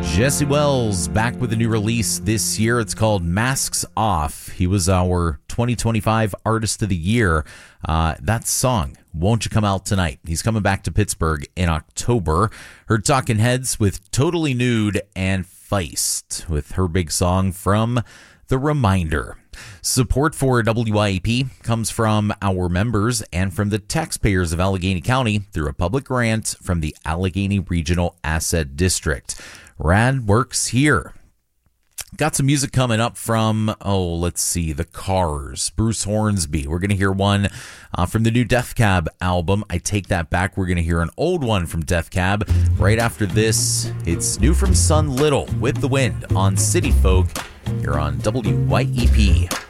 Jesse Wells back with a new release this year. It's called Masks Off. He was our 2025 Artist of the Year. That song, Won't You Come Out Tonight? He's coming back to Pittsburgh in October. Heard Talking Heads with Totally Nude and Feist with her big song from The Reminder. Support for WIEP comes from our members and from the taxpayers of Allegheny County through a public grant from the Allegheny Regional Asset District. Rad works here. Got some music coming up from, The Cars, Bruce Hornsby. We're going to hear one from the new Death Cab album. I take that back. We're going to hear an old one from Death Cab. Right after this, it's new from Sun Little with The Wind on City Folk here on WYEP.